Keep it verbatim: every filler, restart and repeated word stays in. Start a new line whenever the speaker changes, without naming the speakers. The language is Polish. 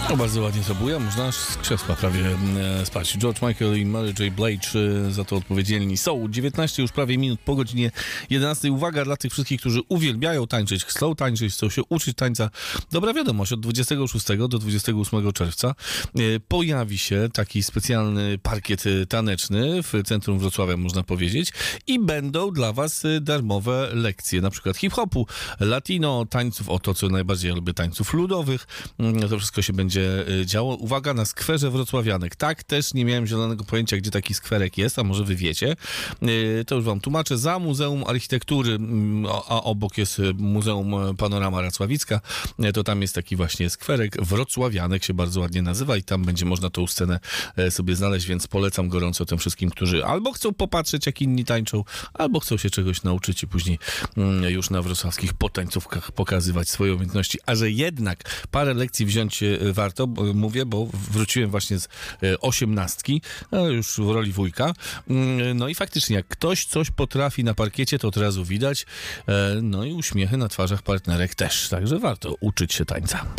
No bardzo ładnie to buja, można aż z krzesła prawie e, spać. George Michael i Mary J. Blige e, za to odpowiedzialni są. dziewiętnaście już prawie minut po godzinie jedenastej. Uwaga dla tych wszystkich, którzy uwielbiają tańczyć, chcą tańczyć, chcą się uczyć tańca. Dobra wiadomość, od dwudziestego szóstego do dwudziestego ósmego czerwca e, pojawi się taki specjalny parkiet taneczny w centrum Wrocławia, można powiedzieć, i będą dla was darmowe lekcje, na przykład hip-hopu, latino, tańców, o to, co najbardziej ja lubię, tańców ludowych. To wszystko się będzie działo. Uwaga, na skwerze wrocławianek. Tak, też nie miałem zielonego pojęcia, gdzie taki skwerek jest, a może wy wiecie. To już wam tłumaczę. Za Muzeum Architektury, a obok jest Muzeum Panorama Racławicka, to tam jest taki właśnie skwerek. Wrocławianek się bardzo ładnie nazywa i tam będzie można tą scenę sobie znaleźć, więc polecam gorąco tym wszystkim, którzy albo chcą popatrzeć, jak inni tańczą, albo chcą się czegoś nauczyć i później już na wrocławskich potańcówkach pokazywać swoje umiejętności. A że jednak parę lekcji wziąć warto, mówię, bo wróciłem właśnie z osiemnastki, już w roli wujka. No i faktycznie, jak ktoś coś potrafi na parkiecie, to od razu widać. No i uśmiechy na twarzach partnerek też. Także warto uczyć się tańca.